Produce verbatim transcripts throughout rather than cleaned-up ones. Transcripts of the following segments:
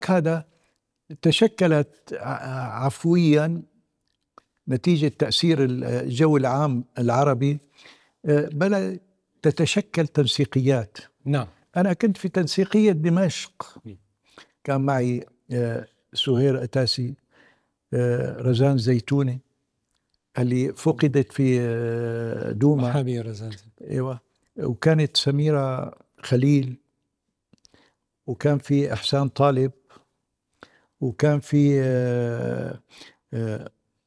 هذا تشكلت عفويا نتيجة تأثير الجو العام العربي، بل تتشكل تنسيقيات. نعم. أنا كنت في تنسيقية دمشق، كان معي سهير أتاسي، رزان زيتوني اللي فقدت في دوما، محامية رزان. ايوه، وكانت سميرة خليل، وكان في إحسان طالب، وكان في آآ آآ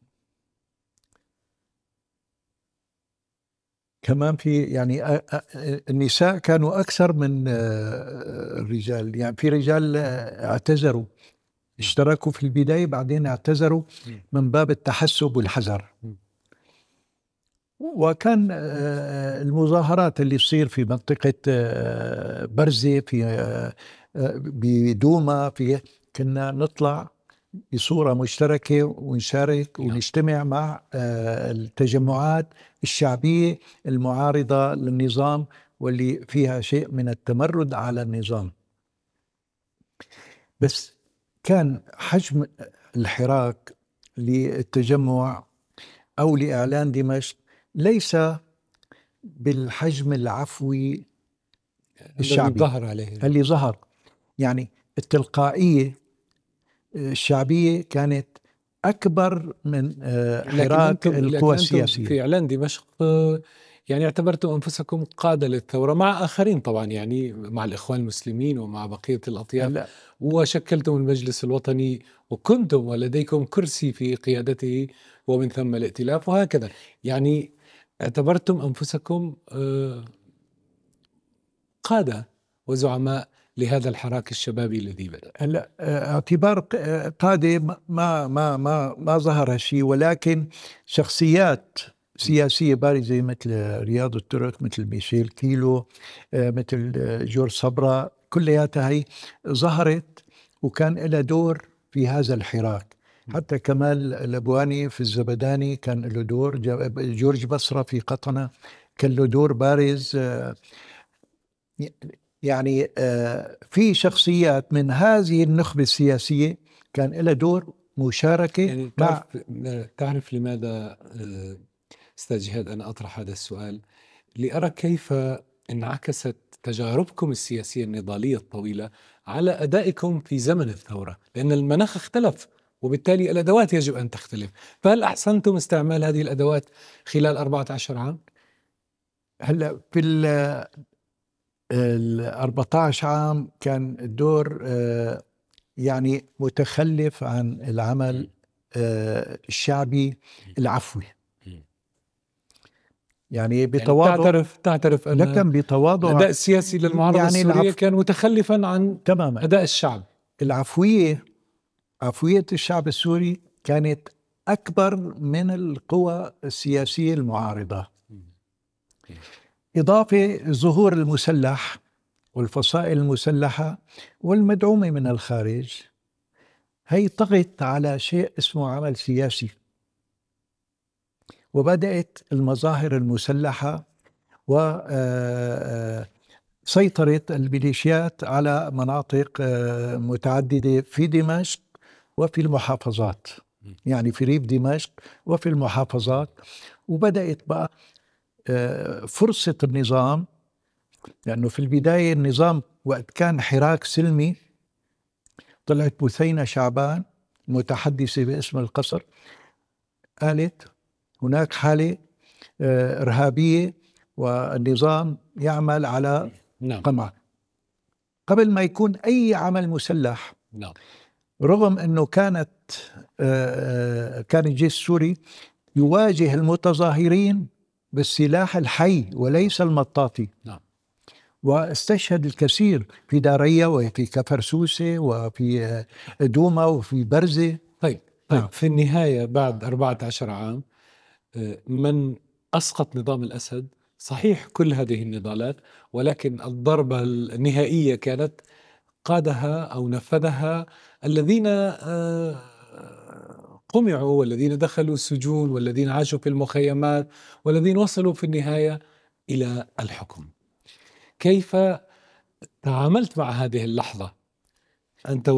كمان في يعني النساء كانوا أكثر من الرجال. يعني في رجال اعتذروا، اشتركوا في البداية بعدين اعتذروا من باب التحسب والحذر. وكان المظاهرات اللي تصير في منطقة برزة، في بدوما، في كنا نطلع بصورة مشتركة ونشارك ونجتمع مع التجمعات الشعبية المعارضة للنظام واللي فيها شيء من التمرد على النظام. بس كان حجم الحراك للتجمع أو لإعلان دمشق ليس بالحجم العفوي الشعبي ظهر عليه اللي ظهر. يعني التلقائية الشعبية كانت أكبر من حراك القوى السياسية. في إعلان دمشق يعني اعتبرتم أنفسكم قادة للثورة مع آخرين طبعا، يعني مع الإخوان المسلمين ومع بقية الأطياف، وشكلتم المجلس الوطني وكنتم ولديكم كرسي في قيادته ومن ثم الائتلاف وهكذا. يعني اعتبرتم أنفسكم قادة وزعماء لهذا الحراك الشبابي الذي بدأ. هلا اعتبار قادة ما ما ما ما ظهر هالشيء، ولكن شخصيات سياسية بارزة مثل رياض الترك، مثل ميشيل كيلو، مثل جورج صبرا، كلياتها هي ظهرت وكان لها دور في هذا الحراك. حتى كمال الأبواني في الزبداني كان له دور، جورج بصرة في قطنة كان له دور بارز. يعني في شخصيات من هذه النخبة السياسية كان لها دور مشاركة. يعني تعرف, تعرف لماذا أستاذ جهاد أنا أطرح هذا السؤال؟ لأرى كيف انعكست تجاربكم السياسية النضالية الطويلة على أدائكم في زمن الثورة، لأن المناخ اختلف وبالتالي الأدوات يجب أن تختلف. فهل أحسنتم استعمال هذه الأدوات خلال أربعة عشر عام؟ هلأ في ال أربعة عشر عام كان الدور يعني متخلف عن العمل الشعبي العفوي. يعني بتواضع، يعني تعترف تعترف أن لكن بتواضع الأداء السياسي للمعارضة يعني السورية العف... كان متخلفا عن تماما أداء الشعب. العفوية، عفوية الشعب السوري كانت أكبر من القوى السياسية المعارضة. إضافة ظهور المسلح والفصائل المسلحة والمدعومة من الخارج، هي طغت على شيء اسمه عمل سياسي، وبدأت المظاهر المسلحة وسيطرت الميليشيات على مناطق متعددة في دمشق وفي المحافظات، يعني في ريف دمشق وفي المحافظات. وبدأت بقى فرصة النظام، لأنه في البداية النظام وقت كان حراك سلمي، طلعت بثينة شعبان متحدثة باسم القصر قالت هناك حالة إرهابية والنظام يعمل على قمع قبل ما يكون أي عمل مسلح. نعم. رغم أنه كانت كان الجيش السوري يواجه المتظاهرين بالسلاح الحي وليس المطاطي. نعم. واستشهد الكثير في دارية وفي كفرسوسة وفي دوما وفي برزة. طيب, طيب نعم. في النهاية بعد أربعة عشر عام من أسقط نظام الأسد، صحيح كل هذه النضالات، ولكن الضربة النهائية كانت قادها أو نفذها الذين قمعوا والذين دخلوا السجون والذين عاشوا في المخيمات والذين وصلوا في النهاية إلى الحكم. كيف تعاملت مع هذه اللحظة أنت